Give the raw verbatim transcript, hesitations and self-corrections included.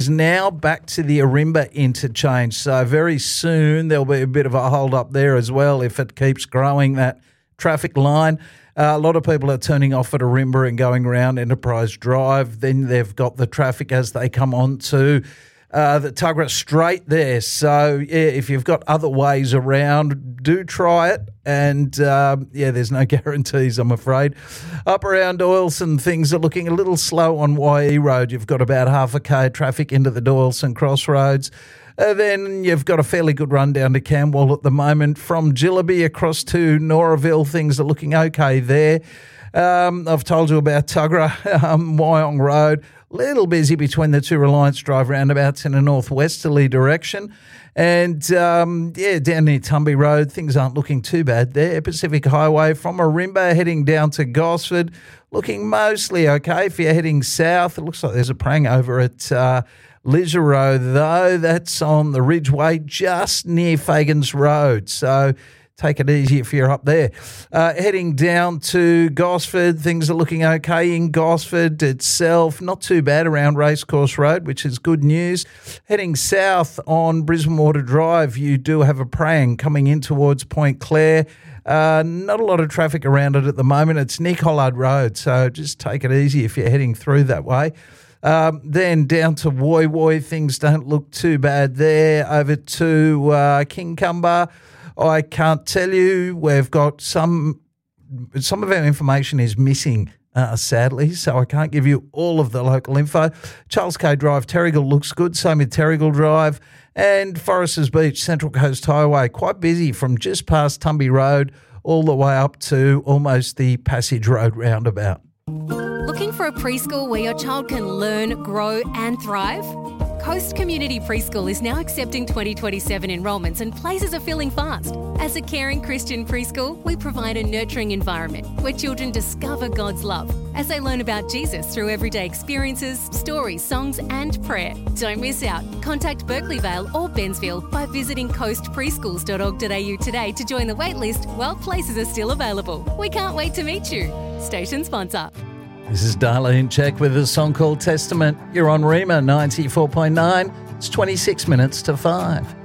is now back to the Ourimbah interchange. So very soon there'll be a bit of a hold up there as well if it keeps growing, that traffic line. Uh, a lot of people are turning off at Ourimbah and going around Enterprise Drive. Then they've got the traffic as they come on to uh, the Tuggerah Straight there. So, yeah, if you've got other ways around, do try it. And, um, yeah, there's no guarantees, I'm afraid. Up around Doyleson, things are looking a little slow on Y E Road. You've got about half a K of traffic into the Doyleson crossroads. Uh, then you've got a fairly good run down to Camwell at the moment. From Gillaby across to Noraville, things are looking okay there. Um, I've told you about Tuggerah, um, Wyong Road. Little busy between the two Reliance Drive roundabouts in a northwesterly direction. And, um, yeah, down near Tumby Road, things aren't looking too bad there. Pacific Highway from Ourimbah heading down to Gosford, looking mostly okay. If you're heading south, it looks like there's a prang over at uh, Lisarow, though. That's on the Ridgeway just near Fagans Road. So take it easy if you're up there. Uh, heading down to Gosford, things are looking okay in Gosford itself. Not too bad around Racecourse Road, which is good news. Heading south on Brisbane Water Drive, you do have a prang coming in towards Point Clare. Uh, not a lot of traffic around it at the moment. It's Nick Hollard Road, so just take it easy if you're heading through that way. Um, then down to Woy Woy, things don't look too bad there. Over to uh, Kincumber, I can't tell you. We've got some, some of our information is missing, uh, sadly, so I can't give you all of the local info. Charles K Drive, Terrigal looks good, same with Terrigal Drive. And Foresters Beach, Central Coast Highway, quite busy from just past Tumby Road all the way up to almost the Passage Road roundabout. Looking for a preschool where your child can learn, grow and thrive? Coast Community Preschool is now accepting twenty twenty-seven enrolments and places are filling fast. As a caring Christian preschool, we provide a nurturing environment where children discover God's love as they learn about Jesus through everyday experiences, stories, songs and prayer. Don't miss out. Contact Berkeley Vale or Bensville by visiting coast preschools dot org dot a u today to join the waitlist while places are still available. We can't wait to meet you. Station sponsor. This is Darlene Check with a song called Testament. You're on Rima ninety-four point nine. It's twenty-six minutes to five.